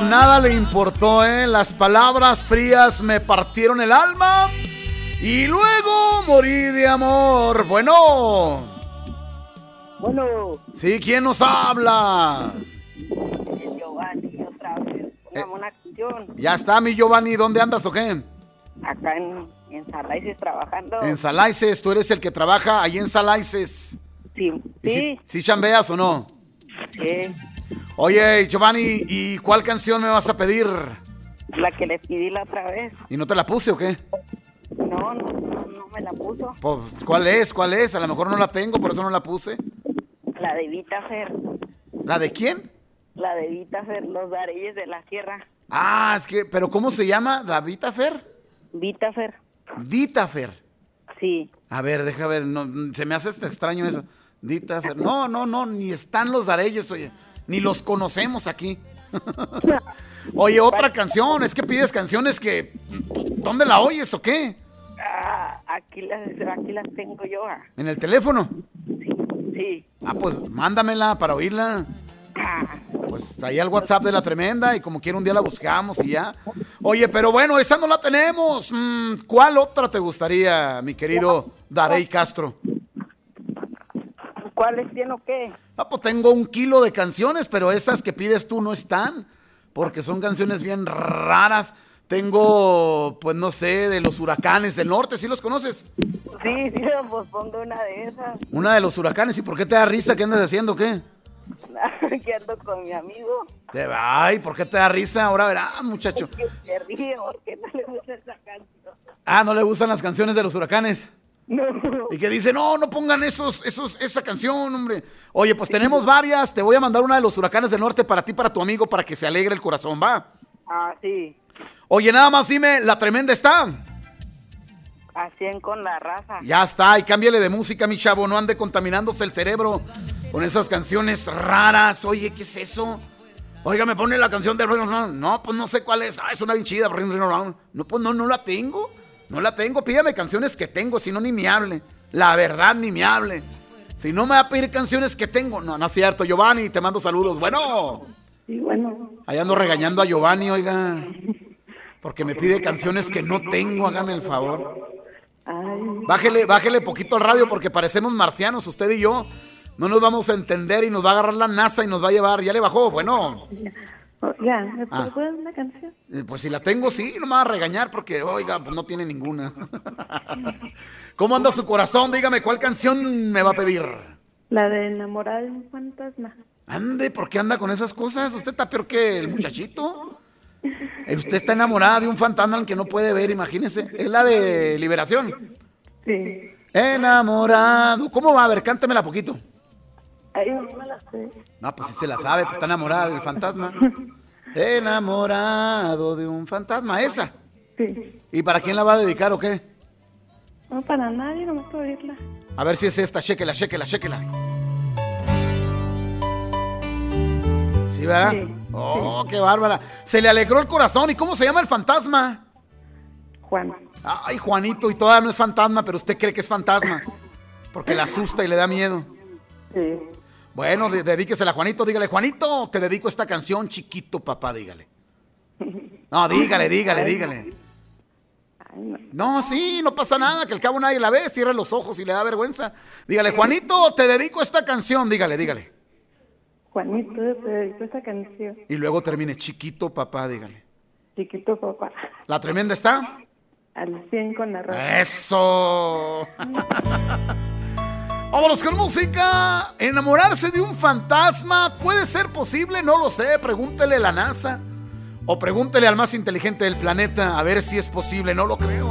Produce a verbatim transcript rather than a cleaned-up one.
nada le importó, ¿eh? Las palabras frías me partieron el alma y luego morí de amor. Bueno. Bueno. Sí, ¿quién nos habla? Giovanni, otra vez. Una, una canción. Ya está, mi Giovanni. ¿Dónde andas o qué? Acá en, en Salaices trabajando. En Salaices, tú eres el que trabaja ahí en Salaices. Sí. ¿Sí, Sí. ¿Sí chambeas o no? Sí. Oye, Giovanni, ¿y cuál canción me vas a pedir? La que le pedí la otra vez. ¿Y no te la puse o qué? No, no, no, no me la puso. Pues, ¿cuál es? ¿Cuál es? A lo mejor no la tengo, por eso no la puse. La de Vita Fer. ¿La de quién? La de Vita Fer, Los Dareyes de la Sierra. Ah, es que, ¿pero cómo se llama? ¿La Vita Fer? Vita Fer. Vita Fer. Sí. A ver, deja ver, no, se me hace hasta extraño eso. Vita Fer. No, no, no, ni están los Dareyes, oye. Ni los conocemos aquí. Oye, otra canción, es que pides canciones que... ¿Dónde la oyes o qué? Ah, aquí las, aquí las tengo yo. Ah. ¿En el teléfono? Sí, sí. Ah, pues mándamela para oírla. Ah. Pues ahí al WhatsApp de La Tremenda y como quiera un día la buscamos y ya. Oye, pero bueno, esa no la tenemos. Mm, ¿cuál otra te gustaría, mi querido Darey Castro? ¿Cuáles tiene o qué? Ah, pues tengo un kilo de canciones, pero esas que pides tú no están, porque son canciones bien raras. Tengo, pues no sé, de los Huracanes del Norte, ¿sí los conoces? Sí, sí, pues pongo una de esas. Una de los Huracanes, ¿y por qué te da risa? ¿Qué andas haciendo o qué? Que ando con mi amigo. Te Ay, ¿por qué te da risa? Ahora verás, muchacho. Es que se ríe porque no le gusta esa canción. Ah, ¿no le gustan las canciones de los Huracanes? No. Y que dice, no, no pongan esos, esos, esa canción, hombre. Oye, pues tenemos varias. Te voy a mandar una de los Huracanes del Norte para ti, para tu amigo, para que se alegre el corazón, ¿va? Ah, sí. Oye, nada más dime, ¿La Tremenda está? A cien con la raza. Ya está, y cámbiale de música, mi chavo. No ande contaminándose el cerebro con esas canciones raras. Oye, ¿qué es eso? Oiga, me pone la canción de... No, pues no sé cuál es. Ah, es una bien chida. No, pues no, no la tengo. No la tengo, pídame canciones que tengo, si no ni me hable. La verdad, ni me hable. Si no me va a pedir canciones que tengo. No, no es cierto, Giovanni, te mando saludos. Bueno. Sí, bueno. Ahí ando regañando a Giovanni, oiga. Porque me pide canciones que no tengo, hágame el favor. Ay. Bájele, bájele poquito al radio porque parecemos marcianos, usted y yo. No nos vamos a entender y nos va a agarrar la NASA y nos va a llevar. ¿Ya le bajó? Bueno. Ya, ¿me Ah. puedes una canción? Eh, Pues si la tengo, sí, no me va a regañar porque, oiga, pues no tiene ninguna. ¿Cómo anda su corazón? Dígame, ¿cuál canción me va a pedir? La de Enamorada de un Fantasma. Ande, ¿por qué anda con esas cosas? Usted está peor que el muchachito. Eh, Usted está enamorada de un fantasma al que no puede ver, imagínese. Es la de Liberación. Sí. Enamorado. ¿Cómo va? A ver, cántemela poquito. Ay, no me la sé. No, pues si se la sabe, pues está enamorada del fantasma. Enamorado de un fantasma, esa. Sí. ¿Y para quién la va a dedicar o qué? No, para nadie, no me puedo oírla. A ver si es esta, chéquela, chéquela, chéquela. ¿Sí, verdad? Sí, Oh, qué bárbara. Se le alegró el corazón. ¿Y cómo se llama el fantasma? Juan. Ay, Juanito, y todavía no es fantasma, pero usted cree que es fantasma. Porque le asusta y le da miedo. Sí. Bueno, de- dedíquesela a Juanito, dígale, Juanito, te dedico esta canción, chiquito papá, dígale. No, dígale, dígale, dígale. Ay, no. No, sí, no pasa nada, que al cabo nadie la ve, cierra los ojos y le da vergüenza. Dígale, Juanito, te dedico esta canción, dígale, dígale. Juanito, te dedico esta canción. Y luego termine, chiquito papá, dígale. Chiquito papá. ¿La Tremenda está? Al cien con la raza. ¡Eso! Vámonos con música. ¿Enamorarse de un fantasma puede ser posible? No lo sé, pregúntele a la NASA. O pregúntele al más inteligente del planeta a ver si es posible, no lo creo.